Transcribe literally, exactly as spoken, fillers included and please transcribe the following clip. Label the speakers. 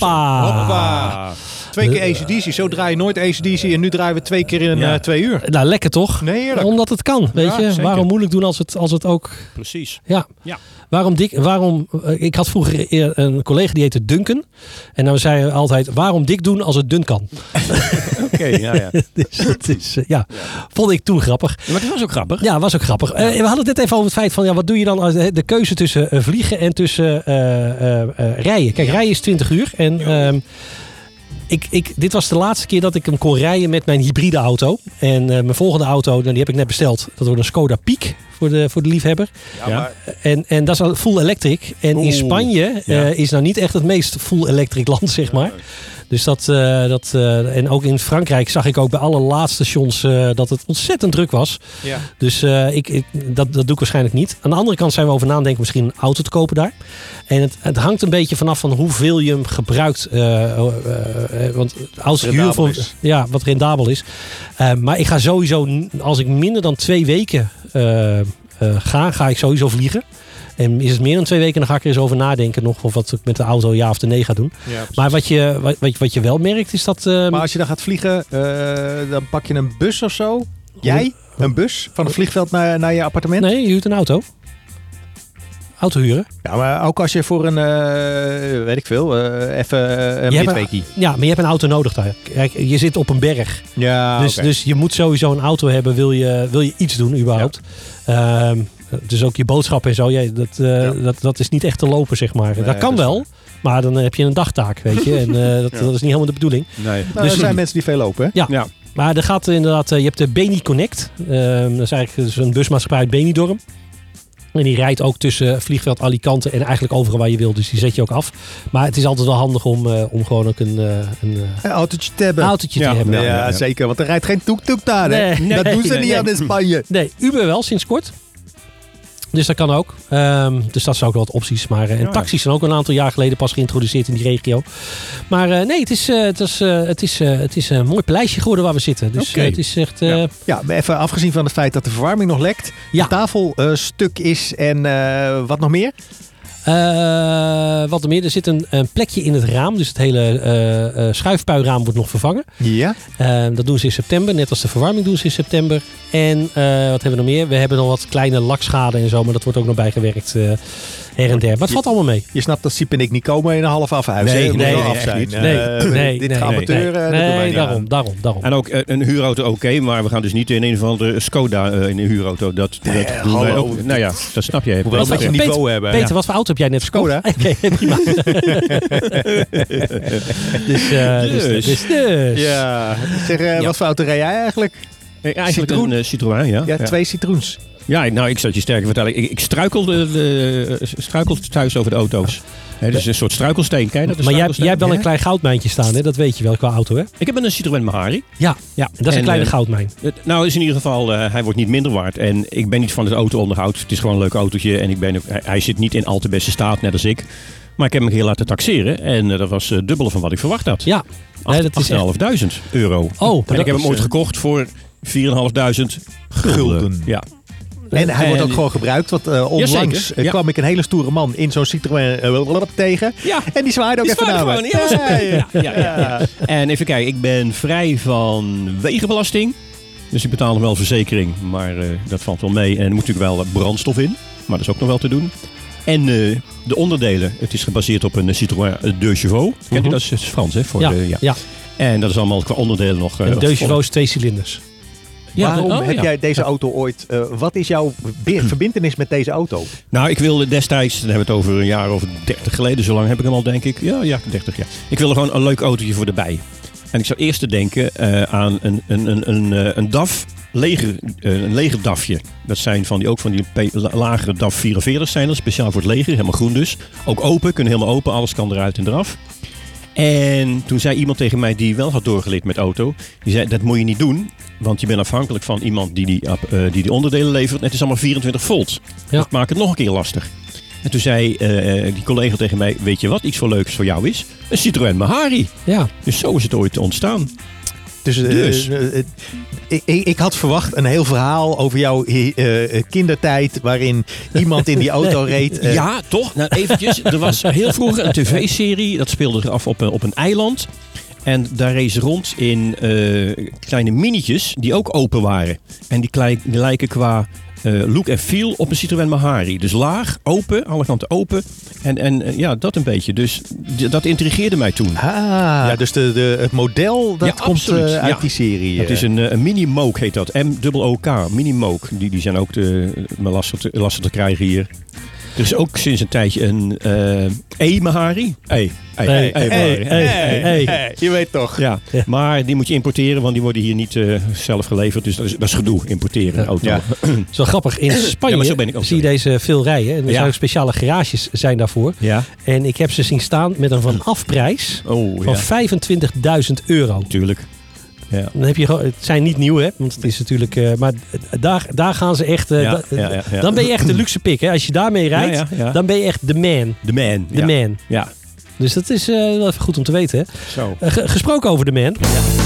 Speaker 1: Hoppa.
Speaker 2: Hoppa. Twee keer A C D C. Zo draai je nooit A C D C en nu draaien we twee keer in ja. uh, twee uur.
Speaker 1: Nou, lekker toch?
Speaker 2: Nee, heerlijk.
Speaker 1: Omdat het kan, weet
Speaker 2: ja,
Speaker 1: je.
Speaker 2: Zeker.
Speaker 1: Waarom moeilijk doen als het, als het ook...
Speaker 3: Precies.
Speaker 1: Ja.
Speaker 3: ja.
Speaker 1: Waarom dik? Waarom? Uh, ik had vroeger een collega die heette Duncan. En dan zei hij altijd, waarom dik doen als het dun kan?
Speaker 3: Oké, okay, ja, ja.
Speaker 1: dus, het is, uh, ja. ja. Vond ik toen grappig.
Speaker 3: Ja, maar het was ook grappig.
Speaker 1: Ja, was ook grappig. Uh, we hadden het net even over het feit van, ja, wat doe je dan als de, de keuze tussen uh, vliegen en tussen uh, uh, uh, rijden? Kijk, rijden is twintig uur. En... Uh, Ik, ik, dit was de laatste keer dat ik hem kon rijden met mijn hybride auto. En uh, mijn volgende auto, die heb ik net besteld. Dat wordt een Skoda Peak voor de, voor de liefhebber. Ja, maar... en, en dat is full electric. En Oeh, in Spanje uh, ja. is nou niet echt het meest full electric land, zeg maar. Ja. Dus dat, uh, dat uh, en ook in Frankrijk zag ik ook bij alle laatste stations uh, dat het ontzettend druk was. Ja. Dus uh, ik, ik, dat, dat doe ik waarschijnlijk niet. Aan de andere kant zijn we over nadenken misschien een auto te kopen daar. En het, het hangt een beetje vanaf van hoeveel je hem gebruikt. Uh, uh, uh, want als ik huur voor, ja, wat rendabel is. Uh, maar ik ga sowieso, als ik minder dan twee weken uh, uh, ga, ga ik sowieso vliegen. En is het meer dan twee weken, dan ga ik er eens over nadenken nog of wat ik met de auto ja of nee ga doen. Ja, maar wat je, wat, wat je wel merkt is dat... Uh,
Speaker 2: maar als je dan gaat vliegen, uh, dan pak je een bus of zo? Jij? Een bus? Van het vliegveld naar, naar je appartement?
Speaker 1: Nee, je huurt een auto. Auto huren.
Speaker 2: Ja, maar ook als je voor een, uh, weet ik veel, uh, even uh, een midweekie.
Speaker 1: Ja, maar je hebt een auto nodig daar. Kijk, je zit op een berg.
Speaker 2: Ja,
Speaker 1: dus,
Speaker 2: okay.
Speaker 1: dus je moet sowieso een auto hebben, wil je, wil je iets doen überhaupt. Ja. Um, Dus ook je boodschappen en zo, ja, dat, uh, ja. dat, dat is niet echt te lopen, zeg maar. Nee, dat kan dat wel, waar. Maar dan heb je een dagtaak, weet je. En uh, dat, ja. dat is niet helemaal de bedoeling.
Speaker 2: Nee. Nou, dus er zijn mensen die veel lopen, hè?
Speaker 1: Ja. ja. Maar er gaat inderdaad, uh, je hebt de Beni Connect. Uh, dat is eigenlijk dus een busmaatschappij uit Benidorm. En die rijdt ook tussen vliegveld Alicante en eigenlijk overal waar je wil. Dus die zet je ook af. Maar het is altijd wel handig om, uh, om gewoon ook een... Uh, een, uh,
Speaker 2: een autootje te hebben.
Speaker 1: Een autootje
Speaker 2: ja.
Speaker 1: te hebben.
Speaker 2: Ja, ja, ja, zeker. Want er rijdt geen toek-toek daar, hè? Nee, nee, dat doen ze nee, niet nee. aan in Spanje.
Speaker 1: Nee, Uber wel, sinds kort. Dus dat kan ook. Um, dus dat zijn ook wel wat opties. Maar, uh, en ja, taxis zijn ook een aantal jaar geleden pas geïntroduceerd in die regio. Maar uh, nee, het is, uh, het, is, uh, het, is, uh, het is een mooi paleisje geworden waar we zitten. Dus okay. uh, het is echt... Uh,
Speaker 2: ja. ja, maar even afgezien van het feit dat de verwarming nog lekt. Ja. De tafel uh, stuk is en uh, wat nog meer?
Speaker 1: Uh, wat er meer, er zit een, een plekje in het raam. Dus het hele uh, uh, schuifpuiraam wordt nog vervangen.
Speaker 2: Ja.
Speaker 1: Uh, dat doen ze in september. Net als de verwarming doen ze in september. En uh, wat hebben we nog meer? We hebben nog wat kleine lakschade en zo. Maar dat wordt ook nog bijgewerkt uh, her en der. Maar het valt allemaal mee.
Speaker 2: Je snapt dat Siep en ik niet komen in een half afhuis.
Speaker 1: Nee, nee,
Speaker 2: nee,
Speaker 1: nee,
Speaker 2: af zijn.
Speaker 1: nee, nee, uh,
Speaker 2: nee, dit
Speaker 1: nee,
Speaker 2: amateur.
Speaker 1: Nee,
Speaker 2: uh,
Speaker 1: nee, nee
Speaker 2: niet
Speaker 1: daarom, daarom, daarom.
Speaker 3: En ook uh, een huurauto oké, okay, maar we gaan dus niet in een of andere Skoda uh, in een huurauto. Dat,
Speaker 2: nee,
Speaker 3: dat doen wij ook. Nou ja, dat snap jij.
Speaker 2: Hoewel dat je een niveau
Speaker 1: Peter,
Speaker 2: hebben.
Speaker 1: Peter,
Speaker 2: ja.
Speaker 1: wat voor auto heb jij net verkocht?
Speaker 2: Skoda.
Speaker 1: Oké, okay, prima. dus, uh, dus, dus, dus, dus.
Speaker 2: Ja. Zeg, uh, ja. Wat voor auto rij jij eigenlijk?
Speaker 3: Hey, eigenlijk Citroen. een uh, Citroën, ja.
Speaker 2: Ja, twee Citroens.
Speaker 3: Ja, nou, ik zal het je sterker vertellen. Ik, ik struikelde, de, struikelde thuis over de auto's. He, dus een soort struikelsteen. Ken je dat?
Speaker 1: Maar jij, jij hebt wel ja? een klein goudmijntje staan, hè? Dat weet je wel qua auto, hè?
Speaker 3: Ik heb een Citroën Mahari.
Speaker 1: Ja, ja, dat is en, een kleine uh, goudmijn.
Speaker 3: Het, nou, is in ieder geval, uh, hij wordt niet minder waard. En ik ben niet van het auto-onderhoud. Het is gewoon een leuk autootje. En ik ben ook, hij, hij zit niet in al te beste staat, net als ik. Maar ik heb hem een keer laten taxeren. En uh, dat was uh, dubbele van wat ik verwacht had.
Speaker 1: Ja.
Speaker 3: Nee, dat is vijftienduizend euro.
Speaker 1: Oh,
Speaker 3: en ik heb hem ooit uh, gekocht voor vierduizend vijfhonderd gulden. gulden. Ja.
Speaker 2: En hij en wordt ook gewoon gebruikt. Want uh, onlangs uh,
Speaker 3: ja.
Speaker 2: kwam ik een hele stoere man in zo'n Citroën uh, tegen.
Speaker 3: Ja.
Speaker 2: En die zwaaide ook die even naar me.
Speaker 3: Ja, ja, ja, ja, ja. En even kijken, ik ben vrij van wegenbelasting. Dus ik betaal nog wel verzekering. Maar uh, dat valt wel mee. En er moet natuurlijk wel brandstof in. Maar dat is ook nog wel te doen. En uh, de onderdelen. Het is gebaseerd op een Citroën Deux Chevaux. Kent uh-huh. u dat? Dat is Frans, hè? Voor
Speaker 1: ja,
Speaker 3: de, ja. ja. En dat is allemaal qua onderdelen nog... Uh,
Speaker 1: een Deux Chevaux twee cilinders.
Speaker 2: Ja, Waarom oh, heb
Speaker 3: ja.
Speaker 2: jij deze auto ooit... Uh, wat is jouw be- verbintenis met deze auto?
Speaker 3: Nou, ik wilde destijds... Dan hebben we het over een jaar of dertig geleden. Zo lang heb ik hem al, denk ik. Ja, ja, dertig jaar. Ik wilde gewoon een leuk autootje voor erbij. En ik zou eerst te denken uh, aan een, een, een, een, een D A F... Leger, uh, een legerdafje. Dat zijn van die, ook van die pe- lagere D A F vierenveertig zijn dat. Speciaal voor het leger. Helemaal groen dus. Ook open. Kunnen helemaal open. Alles kan eruit en eraf. En toen zei iemand tegen mij die wel had doorgeleerd met auto. Die zei, dat moet je niet doen. Want je bent afhankelijk van iemand die die, uh, die, die onderdelen levert. En het is allemaal vierentwintig volt. Ja. Dat maakt het nog een keer lastig. En toen zei uh, die collega tegen mij, weet je wat iets voor leuks voor jou is? Een Citroën Mahari.
Speaker 1: Ja.
Speaker 3: Dus zo is het ooit ontstaan.
Speaker 2: Dus, uh,
Speaker 3: Dus.
Speaker 2: uh, uh, ik, ik, ik had verwacht een heel verhaal over jouw uh, kindertijd... waarin iemand in die auto reed. Uh.
Speaker 3: Ja, toch? Nou, eventjes. Er was heel vroeger een tv-serie. Dat speelde zich af op een, op een eiland. En daar reed ze rond in uh, kleine minietjes die ook open waren. En die, klei, die lijken qua uh, look en feel op een Citroën Mahari. Dus laag, open, alle kanten open. En, en uh, ja, dat een beetje. Dus d- dat intrigeerde mij toen.
Speaker 2: Ah, ja, dus de, de, het model dat
Speaker 3: Ja,
Speaker 2: komt
Speaker 3: absoluut,
Speaker 2: uh, uit
Speaker 3: ja.
Speaker 2: die serie.
Speaker 3: Het is een, uh, een mini-moke heet dat. M O O K, mini-moke. Die, die zijn ook te, maar lastig, te, lastig te krijgen hier. Er is ook sinds een tijdje een uh, E-Mahari. E. E.
Speaker 1: Hey,
Speaker 3: E.
Speaker 1: hey, hey, hey, hey.
Speaker 2: Je weet toch.
Speaker 3: Ja,
Speaker 1: Ja.
Speaker 3: maar die moet je importeren, want die worden hier niet uh, zelf geleverd. Dus dat is, dat is gedoe, importeren een auto.
Speaker 2: Ja.
Speaker 1: Dat is wel grappig. In
Speaker 3: Ja,
Speaker 1: Spanje
Speaker 3: maar zo ben ik ook,
Speaker 1: zie je
Speaker 3: sorry.
Speaker 1: deze veel rijden. En er
Speaker 3: Ja.
Speaker 1: zijn ook speciale garages zijn daarvoor.
Speaker 3: Ja.
Speaker 1: En ik heb ze zien staan met een vanafprijs
Speaker 3: Oh,
Speaker 1: van
Speaker 3: ja.
Speaker 1: vijfentwintigduizend euro.
Speaker 3: Natuurlijk. Ja.
Speaker 1: Dan heb je gewoon, het zijn niet nieuw, hè? Want het is natuurlijk. Uh, maar daar, daar gaan ze echt. Uh,
Speaker 3: Ja,
Speaker 1: da-
Speaker 3: ja, ja, ja.
Speaker 1: Dan ben je echt de luxe pik, hè? Als je daarmee rijdt,
Speaker 3: Ja, ja, ja.
Speaker 1: dan ben je echt de man.
Speaker 3: De man.
Speaker 1: De
Speaker 3: ja.
Speaker 1: man.
Speaker 3: Ja,
Speaker 1: Dus dat is uh, wel even goed om te weten, hè?
Speaker 3: zo.
Speaker 1: Uh, ge- gesproken over de man.